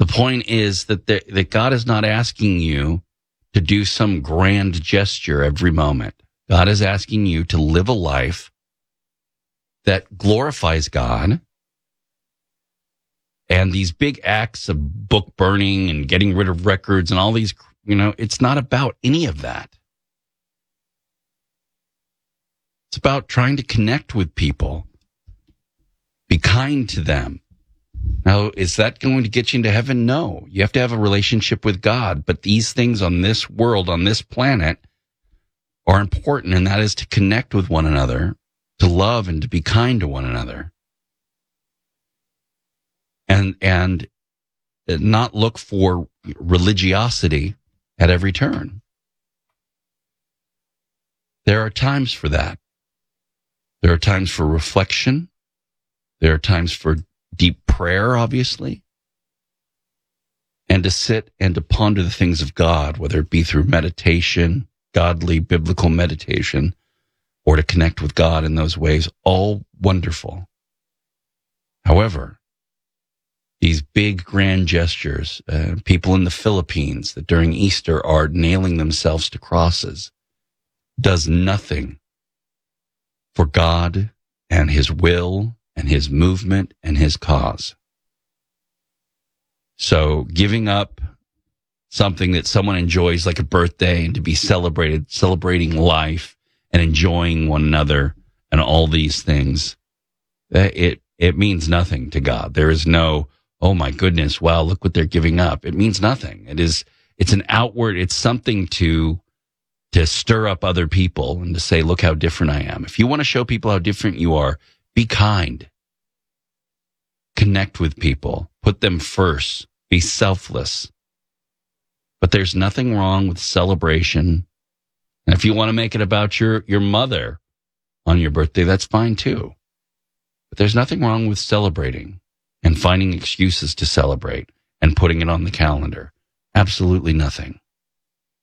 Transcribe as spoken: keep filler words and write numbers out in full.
point is that the, that God is not asking you to do some grand gesture every moment. God is asking you to live a life that glorifies God. And these big acts of book burning and getting rid of records and all these, you know, it's not about any of that. It's about trying to connect with people. Be kind to them. Now, is that going to get you into heaven? No. You have to have a relationship with God. But these things on this world, on this planet, are important, and that is to connect with one another, to love and to be kind to one another. And and not look for religiosity at every turn. There are times for that. There are times for reflection. There are times for deep prayer, obviously. And to sit and to ponder the things of God, whether it be through meditation, godly biblical meditation, or to connect with God in those ways, all wonderful. However, these big grand gestures, uh, people in the Philippines that during Easter are nailing themselves to crosses, does nothing for God and his will and his movement and his cause. So giving up something that someone enjoys like a birthday and to be celebrated, celebrating life and enjoying one another and all these things, it it means nothing to God. There is no, oh my goodness, wow, look what they're giving up. It means nothing. It is, it's an outward, it's something to, to stir up other people and to say, look how different I am. If you want to show people how different you are, be kind. Connect with people. Put them first. Be selfless. But there's nothing wrong with celebration. And if you want to make it about your, your mother on your birthday, that's fine too. But there's nothing wrong with celebrating and finding excuses to celebrate and putting it on the calendar. Absolutely nothing.